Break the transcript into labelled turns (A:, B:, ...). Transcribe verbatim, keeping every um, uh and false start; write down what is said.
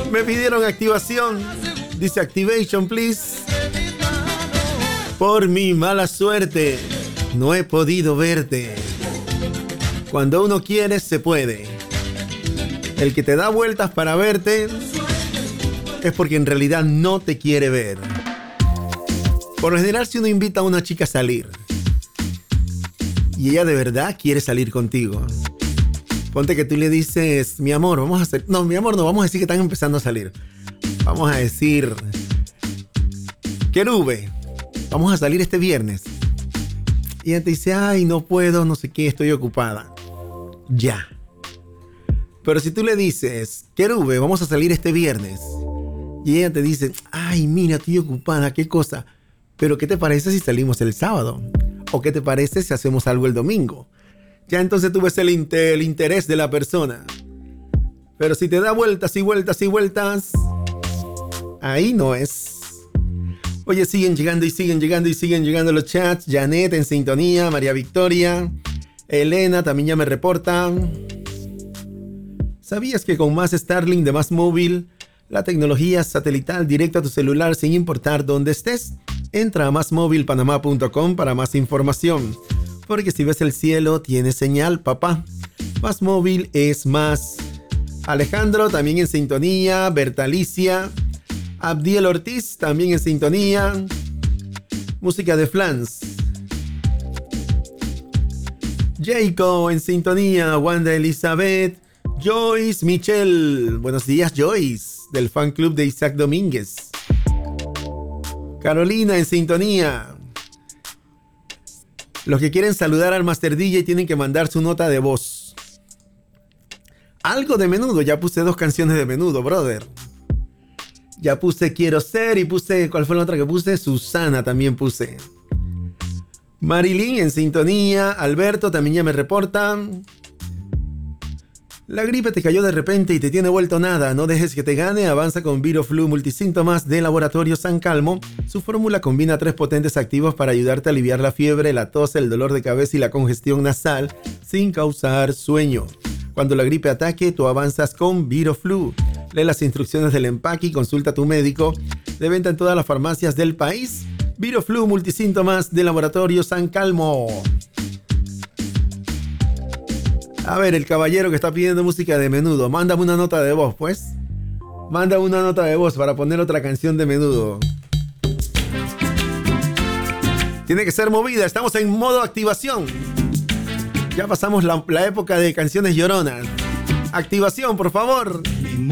A: Me pidieron activación. Dice activation, please. Por mi mala suerte, no he podido verte. Cuando uno quiere, se puede. El que te da vueltas para verte es porque en realidad no te quiere ver. Por lo general, si uno invita a una chica a salir y ella de verdad quiere salir contigo, ponte que tú le dices, mi amor, vamos a hacer... No, mi amor, no, vamos a decir que están empezando a salir. Vamos a decir, Querube, vamos a salir este viernes. Y ella te dice, ay, no puedo, no sé qué, estoy ocupada. Ya. Pero si tú le dices, Querube, vamos a salir este viernes, y ella te dice, ay, mira, estoy ocupada, qué cosa. Pero ¿qué te parece si salimos el sábado? ¿O qué te parece si hacemos algo el domingo? Ya entonces tú ves el, inter- el interés de la persona. Pero si te da vueltas y vueltas y vueltas, ahí no es. Oye, siguen llegando y siguen llegando y siguen llegando los chats. Janet en sintonía, María Victoria, Elena también ya me reportan. ¿Sabías que con Más Starlink de Más Móvil, la tecnología satelital directa a tu celular sin importar dónde estés? Entra a más móvil panamá punto com para más información. Porque si ves el cielo, tiene señal, papá. Más Móvil es más. Alejandro también en sintonía. Bertalicia. Abdiel Ortiz también en sintonía. Música de Flans. Jacob en sintonía. Wanda Elizabeth. Joyce Michelle. Buenos días, Joyce, del fan club de Isaac Domínguez. Carolina en sintonía. Los que quieren saludar al Master D J tienen que mandar su nota de voz. Algo de Menudo. Ya puse dos canciones de Menudo, brother. Ya puse Quiero Ser y puse... ¿Cuál fue la otra que puse? Susana también puse. Marilyn en sintonía. Alberto también ya me reportan. La gripe te cayó de repente y te tiene vuelto nada. No dejes que te gane. Avanza con ViroFlu Multisíntomas de Laboratorio San Calmo. Su fórmula combina tres potentes activos para ayudarte a aliviar la fiebre, la tos, el dolor de cabeza y la congestión nasal sin causar sueño. Cuando la gripe ataque, tú avanzas con ViroFlu. Lee las instrucciones del empaque y consulta a tu médico. De venta en todas las farmacias del país. ViroFlu Multisíntomas de Laboratorio San Calmo. A ver, el caballero que está pidiendo música de Menudo, mándame una nota de voz, pues. Mándame una nota de voz para poner otra canción de Menudo. Tiene que ser movida, estamos en modo activación. Ya pasamos la, la época de canciones lloronas. Activación, por favor.